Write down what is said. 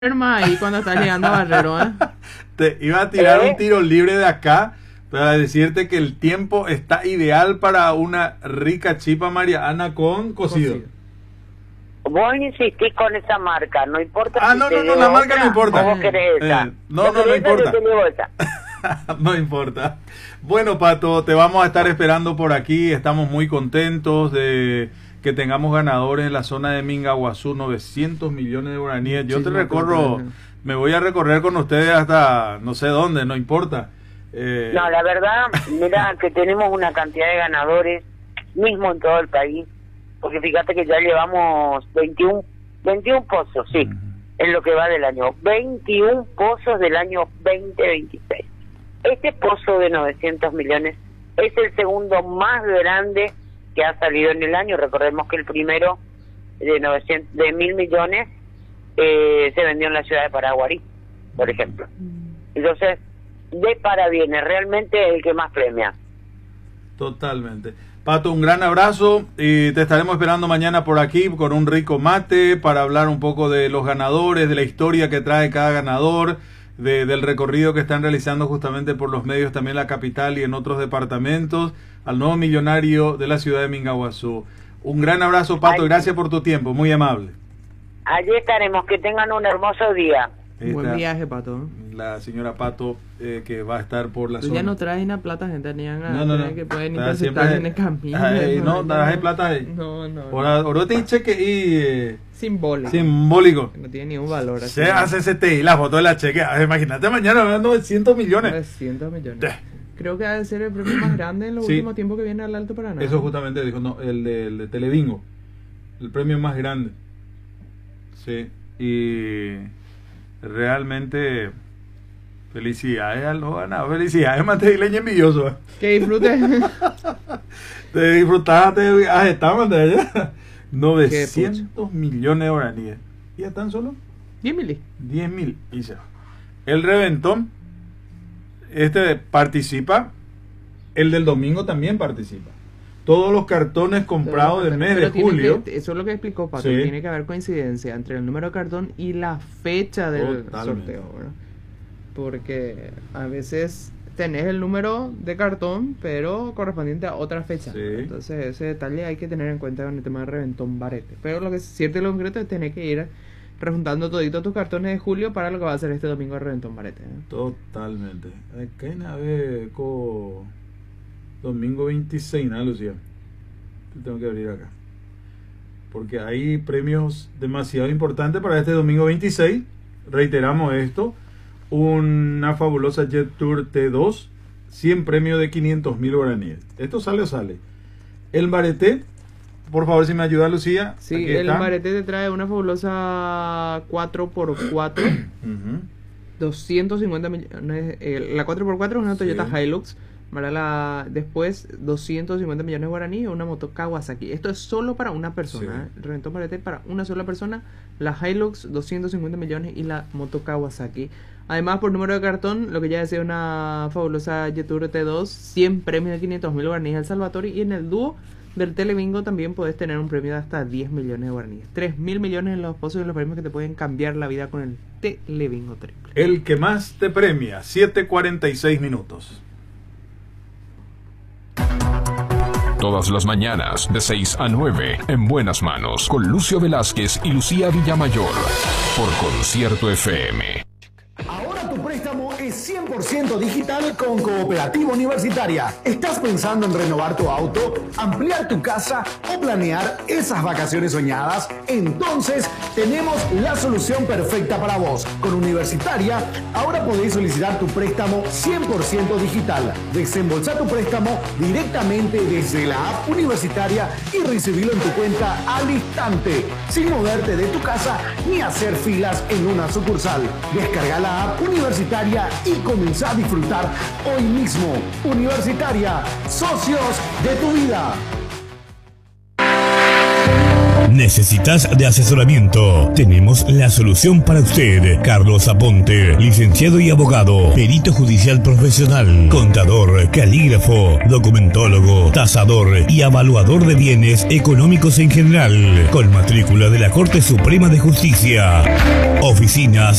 más ahí cuando estás llegando a Barrero, ¿eh? Te iba a tirar un tiro libre de acá para decirte que el tiempo está ideal para una rica chipa mariana con cocido. Vos insistís con esa marca, no importa. Ah, si no, te no, digo la marca otra, no importa. ¿Vos querés esa? No importa. Yo te digo esa. No importa. Bueno, Pato, te vamos a estar esperando por aquí. Estamos muy contentos de que tengamos ganadores en la zona de Mingaguazú, 900 millones de guaraníes. Yo te recorro, me voy a recorrer con ustedes hasta no sé dónde, no importa. No, la verdad, mira que tenemos una cantidad de ganadores mismo en todo el país, porque fíjate que ya llevamos 21 pozos, sí, en lo que va del año, 21 pozos del año 2026. Este pozo de 900 millones es el segundo más grande que ha salido en el año. Recordemos que el primero de 1.000 millones se vendió en la ciudad de Paraguarí, por ejemplo. Entonces, de para viene, realmente es el que más premia. Totalmente. Pato, un gran abrazo y te estaremos esperando mañana por aquí con un rico mate para hablar un poco de los ganadores, de la historia que trae cada ganador, del recorrido que están realizando justamente por los medios también en la capital y en otros departamentos, al nuevo millonario de la ciudad de Mingaguazú. Un gran abrazo, Pato, y gracias por tu tiempo, muy amable. Allí estaremos, que tengan un hermoso día. Buen viaje, Pato. La señora Pato que va a a por la zona. Ya no traes una plata, gente, ni no. que pueden interceptar en el camino. No, traes plata ahí. No. Ahora te cheque y simbólico. No tiene ni un valor. Se hace ese TI, la foto de la cheque. Imagínate mañana ganando 900 millones. 900 millones. Creo que debe ser el premio más grande en los últimos tiempos que viene al Alto Paraná. Eso justamente dijo, no, el de Telebingo. El premio más grande. Sí, y realmente felicidades a los ganados, felicidades, Manteguileño envidioso. Que disfrutes. Te disfrutaste, estamos de allá. 900 millones de guaraníes. ¿Y ya tan solo? 10.000 y se va. El reventón, participa, el del domingo también participa. Todos los cartones comprados del mes de julio. Eso es lo que explicó Pato. Sí. Tiene que haber coincidencia entre el número de cartón y la fecha del sorteo, ¿verdad? Porque a veces tenés el número de cartón, pero correspondiente a otra fecha. Sí. Entonces ese detalle hay que tener en cuenta con el tema del reventón barete. Pero lo que es cierto y lo concreto es tener que ir rejuntando toditos tus cartones de julio para lo que va a ser este domingo el reventón barete, ¿eh? Totalmente. Acá hay una vez domingo 26, ¿no, Lucía? Tengo que abrir acá. Porque hay premios demasiado importantes para este domingo 26. Reiteramos esto. Una fabulosa Jet Tour T2. 100 premios de 500.000 guaraníes. ¿Esto sale o sale? El Bareté. Por favor, si me ayuda, Lucía. Sí, el Bareté te trae una fabulosa 4x4. 250 millones. La 4x4 es una Toyota Hilux. Después 250 millones de guaraníes, una moto Kawasaki. Esto es solo para una persona, El reventón Bareté para una sola persona. La Hilux 250 millones y la moto Kawasaki. Además, por número de cartón, lo que ya decía, una fabulosa Jetour T2, 100 premios de 500.000 guaraníes al Salvatore. Y en el dúo del Telebingo también podés tener un premio de hasta 10 millones de guaraníes. 3.000 millones en los pozos y los premios que te pueden cambiar la vida con el Telebingo triple. El que más te premia, 7:46 minutos. Todas las mañanas, de 6 a 9, en Buenas Manos, con Lucio Velázquez y Lucía Villamayor, por Concierto FM. Ahora tu préstamo es 100% digital con Cooperativa Universitaria. ¿Estás pensando en renovar tu auto, ampliar tu casa o planear esas vacaciones soñadas? Entonces tenemos la solución perfecta para vos. Con Universitaria, ahora podés solicitar tu préstamo 100% digital. Desembolsar tu préstamo directamente desde la app Universitaria y recibirlo en tu cuenta al instante, sin moverte de tu casa ni hacer filas en una sucursal. Descarga la app Universitaria y comenzá a disfrutar hoy mismo. Universitaria, socios de tu vida. ¿Necesitas de asesoramiento? Tenemos la solución para usted. Carlos Aponte, licenciado y abogado, perito judicial profesional, contador, calígrafo, documentólogo, tasador y evaluador de bienes económicos en general, con matrícula de la Corte Suprema de Justicia. Oficinas